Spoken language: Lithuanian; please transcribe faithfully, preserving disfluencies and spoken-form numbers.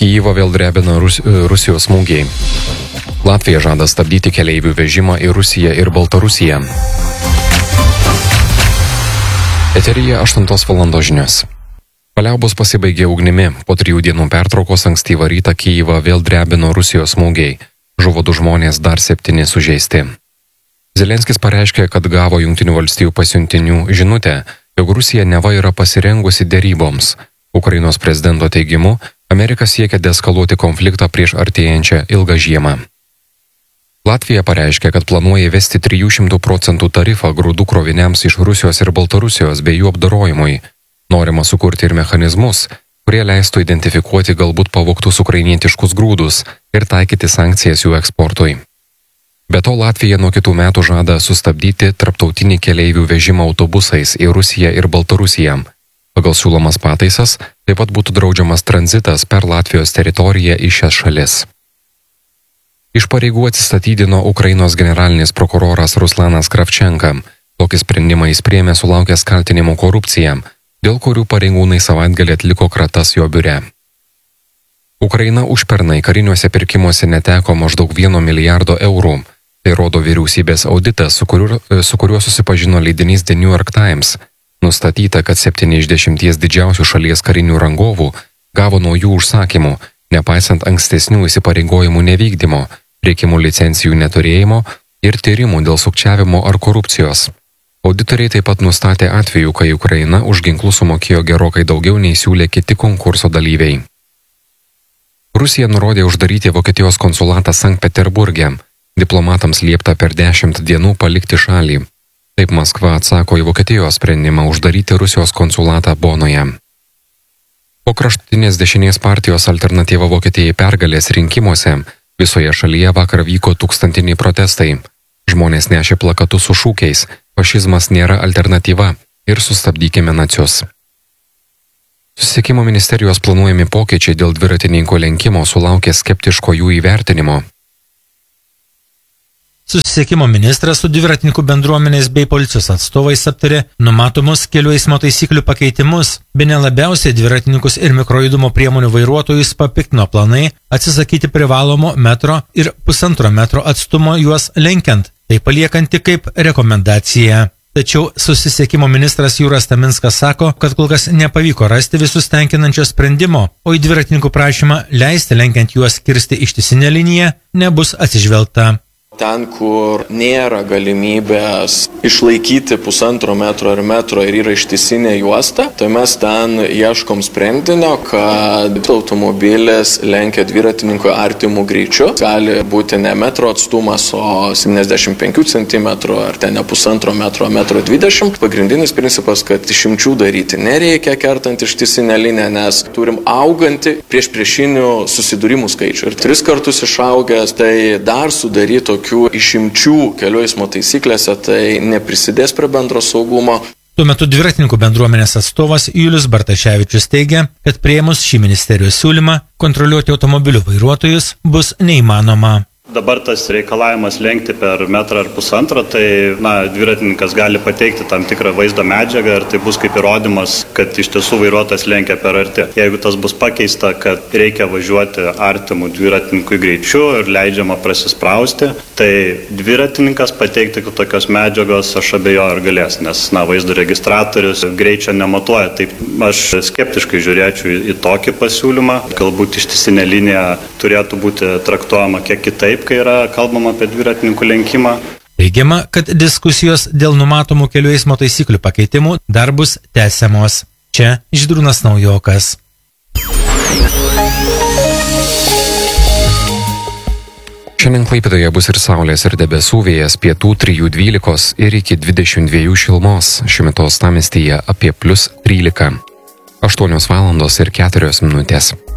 Kijivą vėl drebina Rus Rusijos smūgiai. Latvija žada stabdyti keleivių vežimą į Rusiją ir Baltarusiją. Eteryje aštuntos valandos žinios. Paliaubos pasibaigė ugnimi. Po trijų dienų pertraukos ankstyvą rytą Kijivą vėl drebino Rusijos smūgiai. Žuvo du žmonės, dar septyni sužeisti. Zelenskis pareiškė, kad gavo Jungtinių valstijų pasiuntinių žinutę, jog Rusija neva yra pasirengusi deryboms. Ukrainos prezidento teigimu, Amerika siekia deeskaluoti konfliktą prieš artėjančią ilgą žiemą. Latvija pareiškė, kad planuoja įvesti trijų šimtų procentų tarifą grūdų kroviniams iš Rusijos ir Baltarusijos bei jų apdorojimui. Norima sukurti ir mechanizmus, kurie leistų identifikuoti galbūt pavogtus ukrainietiškus grūdus ir taikyti sankcijas jų eksportui. Be to, Latvija nuo kitų metų žada sustabdyti tarptautinį keleivių vežimą autobusais į Rusiją ir Baltarusiją. Pagal siūlomas pataisas taip pat būtų draudžiamas tranzitas per Latvijos teritoriją į šias šalis. Iš pareigų atsistatydino Ukrainos generalinis prokuroras Ruslanas Kravčenka. Tokį sprendimą jis priėmė sulaukęs kaltinimų korupcija, dėl kurių pareigūnai savaitgalį atliko kratas jo biure. Ukraina užpernai kariniuose pirkimuose neteko maždaug vieno milijardo eurų. Tai rodo vyriausybės auditas, su kuriuo, su kuriuo susipažino leidinys The New York Times. Nustatyta, kad septyni iš dešimties didžiausių šalies karinių rangovų gavo naujų užsakymų, nepaisant ankstesnių įsipareigojimų nevykdymo, reikimų licencijų neturėjimo ir tyrimų dėl sukčiavimo ar korupcijos. Auditoriai taip pat nustatė atvejų, kai Ukraina už ginklus sumokėjo gerokai daugiau nei siūlė kiti konkurso dalyviai. Rusija nurodė uždaryti Vokietijos konsulatą Sankt Peterburge. Diplomatams liepta per dešimt dienų palikti šalį. Taip Maskva atsako į Vokietijos sprendimą uždaryti Rusijos konsulatą Bonoje. Po kraštutinės dešinės partijos Alternatyva Vokietijai pergalės rinkimuose visoje šalyje vakar vyko tūkstantiniai protestai. Žmonės nešė plakatus su šūkiais "Fašizmas nėra alternatyva" ir "Sustabdykime nacius". Susisiekimo ministerijos planuojami pokyčiai dėl dviratininkų lenkimo sulaukė skeptiško jų įvertinimo. Susisiekimo ministras su dviratininkų bendruomenės bei policijos atstovais aptarė numatomus kelių eismo taisyklių pakeitimus, bene labiausiai dviratininkus ir mikrojudumo priemonių vairuotojus papiktino planai atsisakyti privalomo metro ir pusantro metro atstumo juos lenkiant, tai paliekant tik kaip rekomendaciją. Tačiau susisiekimo ministras Jūras Taminskas sako, kad kol kas nepavyko rasti visus tenkinančio sprendimo, o į dviratininkų prašymą leisti lenkiant juos kirsti ištisinę liniją nebus atsižvelgta. Ten, kur nėra galimybės išlaikyti pusantro metro ar metro ir yra ištisinė juosta, tai mes ten ieškom sprendinio, kad automobilis lenkia dviratininkui artimų greičiu. Gali būti ne metro atstumas, o septyniasdešimt penkių centimetrų ar ten ne pusantro metro, metro dvidešimt. Pagrindinis principas, kad išimčių daryti nereikia kertant ištisinę liniją, nes turim augantį prieš priešinių susidūrimų skaičių. Ir tris kartus išaugęs, tai dar sudarytų tokių išimčių kelių eismo taisyklėse, tai neprisidės prie bendro saugumo. Tuo metu dviratininkų bendruomenės atstovas Julius Bartaševičius teigia, kad priėmus šį ministerijos siūlymą kontroliuoti automobilių vairuotojus bus neįmanoma. Dabar tas reikalavimas lenkti per metrą ar pusantrą, tai na, dviratininkas gali pateikti tam tikrą vaizdo medžiagą ir tai bus kaip įrodymas, kad iš tiesų vairuotojas lenkia per arti. Jeigu tas bus pakeista, kad reikia važiuoti artimų dviratininkui greičiu ir leidžiama prasisprausti, tai dviratininkas pateikti tokios medžiagos aš abejoju ar galės, nes na, vaizdo registratorius greičio nematuoja. Taip aš skeptiškai žiūrėčiau į, į tokį pasiūlymą. Galbūt ištisinė linija turėtų būti traktuojama kiek kitaip, kai yra kalbama apie dviratininkų lenkimą. Teigiama, kad diskusijos dėl numatomų kelių eismo taisyklių pakeitimų dar bus tęsiamos. Čia Žydrūnas Naujokas. Šiandien Klaipėdoje bus ir saulės, ir debesų, vėjas pietų trijų dvylikos ir iki dvidešimt dviejų šilumos. Šilumos uostamiestyje apie plius trylika. aštuonios valandos ir keturios minutės.